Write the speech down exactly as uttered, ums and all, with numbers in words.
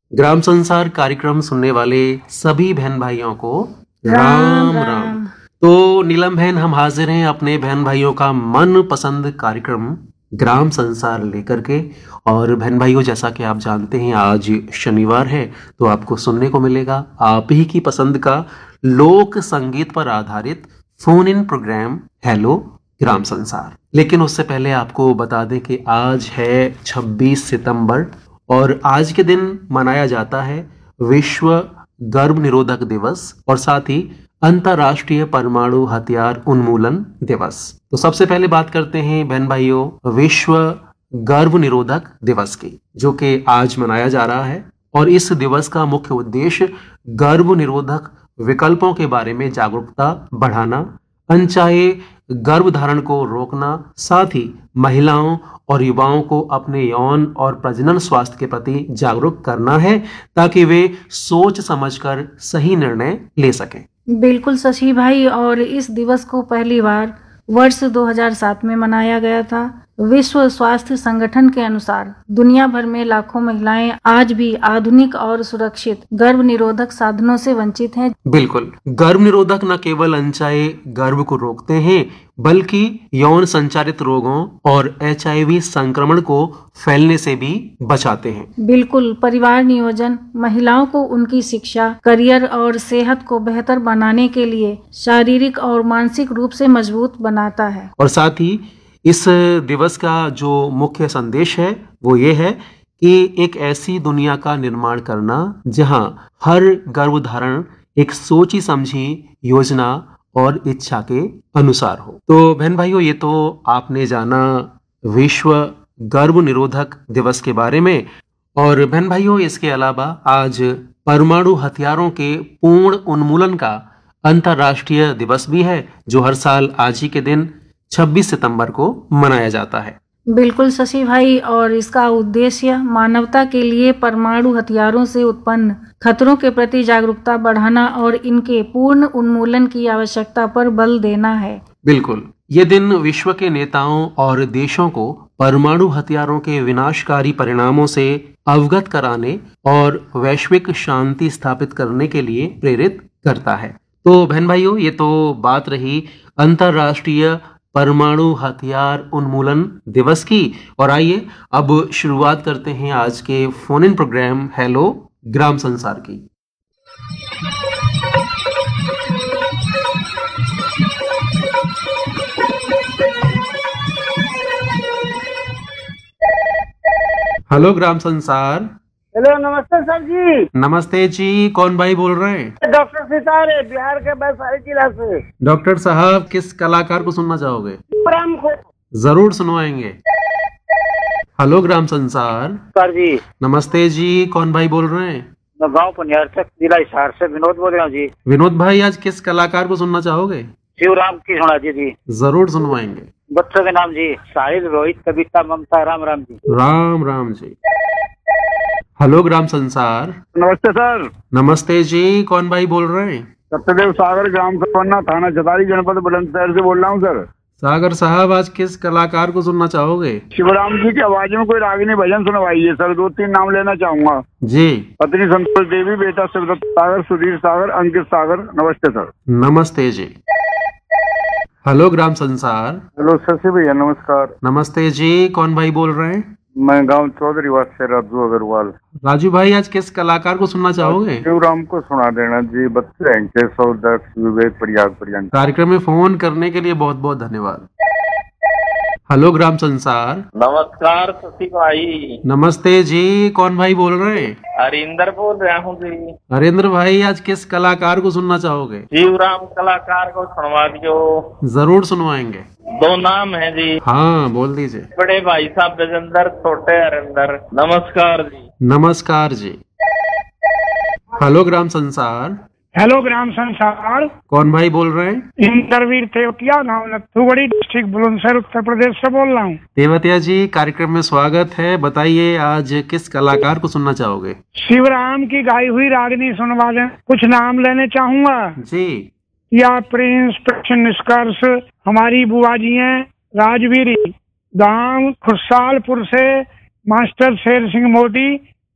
ग्राम संसार कार्यक्रम सुनने वाले सभी बहन भाइयों को राम राम, राम। तो नीलम बहन, हम हाजिर हैं अपने बहन भाइयों का मन पसंद कार्यक्रम ग्राम संसार लेकर के। और बहन भाइयों, जैसा कि आप जानते हैं आज शनिवार है, तो आपको सुनने को मिलेगा आप ही की पसंद का लोक संगीत पर आधारित फोन इन प्रोग्राम हेलो ग्राम संसार। लेकिन उससे पहले आपको बता दें कि आज है छब्बीस सितंबर और आज के दिन मनाया जाता है विश्व गर्भ निरोधक दिवस और साथ ही अंतर्राष्ट्रीय परमाणु हथियार उन्मूलन दिवस। तो सबसे पहले बात करते हैं बहन भाइयों विश्व गर्भ निरोधक दिवस की, जो कि आज मनाया जा रहा है। और इस दिवस का मुख्य उद्देश्य गर्भ निरोधक विकल्पों के बारे में जागरूकता बढ़ाना, अनचाहे गर्भधारण को रोकना, साथ ही महिलाओं और युवाओं को अपने यौन और प्रजनन स्वास्थ्य के प्रति जागरूक करना है, ताकि वे सोच समझकर सही निर्णय ले सकें। बिल्कुल शशि भाई, और इस दिवस को पहली बार वर्ष दो हज़ार सात में मनाया गया था। विश्व स्वास्थ्य संगठन के अनुसार दुनिया भर में लाखों महिलाएं आज भी आधुनिक और सुरक्षित गर्भ निरोधक साधनों से वंचित हैं। बिल्कुल, गर्भ निरोधक न केवल अनचाहे गर्भ को रोकते हैं, बल्कि यौन संचारित रोगों और एच आई वी संक्रमण को फैलने से भी बचाते हैं। बिल्कुल, परिवार नियोजन महिलाओं को उनकी शिक्षा, करियर और सेहत को बेहतर बनाने के लिए शारीरिक और मानसिक रूप से मजबूत बनाता है। और साथ ही इस दिवस का जो मुख्य संदेश है वो ये है कि एक ऐसी दुनिया का निर्माण करना जहां हर गर्भधारण एक सोची समझी योजना और इच्छा के अनुसार हो। तो बहन भाइयों, ये तो आपने जाना विश्व गर्भ निरोधक दिवस के बारे में। और बहन भाइयों, इसके अलावा आज परमाणु हथियारों के पूर्ण उन्मूलन का अंतर्राष्ट्रीय दिवस भी है, जो हर साल आज ही के दिन छब्बीस सितंबर को मनाया जाता है। बिल्कुल शशि भाई, और इसका उद्देश्य मानवता के लिए परमाणु हथियारों से उत्पन्न खतरों के प्रति जागरूकता बढ़ाना और इनके पूर्ण उन्मूलन की आवश्यकता पर बल देना है। बिल्कुल, ये दिन विश्व के नेताओं और देशों को परमाणु हथियारों के विनाशकारी परिणामों से अवगत कराने और वैश्विक शांति स्थापित करने के लिए प्रेरित करता है। तो बहन भाइयों, ये तो बात रही अंतर्राष्ट्रीय परमाणु हथियार उन्मूलन दिवस की। और आइए अब शुरुआत करते हैं आज के फोन इन प्रोग्राम हेलो ग्राम संसार की। हेलो ग्राम संसार। हेलो, नमस्ते सर जी। नमस्ते जी, कौन भाई बोल रहे हैं? डॉक्टर सितारे, बिहार के वैशाली जिला से। डॉक्टर साहब, किस कलाकार को सुनना चाहोगे? राम को जरूर सुनवाएंगे। हेलो ग्राम संसार। सर जी नमस्ते जी, कौन भाई बोल रहे हैं? मैं गाँव पुनियारचक जिला हिसार से विनोद बोल रहा हूँ जी। विनोद भाई, आज किस कलाकार को सुनना चाहोगे? शिवराम की सुना जी जी। जरूर सुनवाएंगे। बच्चों के नाम जी साहिल, रोहित, कविता, ममता, राम राम जी। राम राम जी। हेलो ग्राम संसार। नमस्ते सर। नमस्ते जी, कौन भाई बोल रहे हैं? सत्यदेव सागर, ग्राम सरवन्ना, थाना जतारी, जनपद बुलंदशहर से बोल रहा हूँ सर। सागर साहब, आज किस कलाकार को सुनना चाहोगे? शिवराम जी की आवाज में कोई रागिनी भजन सुनवाइए सर। दो तीन नाम लेना चाहूंगा जी। पत्नी संतोष देवी, बेटा शिवदत्त सागर, सुधीर सागर, अंकित सागर। नमस्ते सर। नमस्ते जी। हेलो ग्राम संसार। हेलो शशि भैया, नमस्कार। नमस्ते जी, कौन भाई बोल रहे हैं? मैं गांव चौधरी वास से राजू अग्रवाल। राजू भाई, आज किस कलाकार को सुनना चाहोगे? शिवराम को सुना देना जी। बच्चे हैं केशव, दक्ष, विवेक, प्रयाग, प्रियंक। कार्यक्रम में फोन करने के लिए बहुत बहुत धन्यवाद। हेलो ग्राम संसार। नमस्कार शशि भाई। नमस्ते जी, कौन भाई बोल रहे हैं? हरिंदर बोल रहा हूँ जी। हरेंद्र भाई, आज किस कलाकार को सुनना चाहोगे? शिवराम कलाकार को सुनवा दियो। जरूर सुनवाएंगे। दो नाम है जी। हाँ, बोल दीजिए। बड़े भाई साहब राजेंद्र, छोटे हरिंदर। नमस्कार जी। नमस्कार जी। हेलो ग्राम संसार। हेलो ग्राम संसार। कौन भाई बोल रहे हैं? इंद्रवीर तेवतिया, गाँव नथुगढ़ी, डिस्ट्रिक्ट बुलंदशहर, उत्तर प्रदेश से बोल रहा हूँ। तेवतिया जी, कार्यक्रम में स्वागत है। बताइए आज किस कलाकार को सुनना चाहोगे? शिवराम की गाई हुई रागिनी सुनवा दें। कुछ नाम लेने चाहूंगा जी। या प्रिंस, प्रश्न, निष्कर्ष, हमारी बुआ जी हैं राजवीरी, गाँव खुशालपुर से मास्टर शेर सिंह मोदी,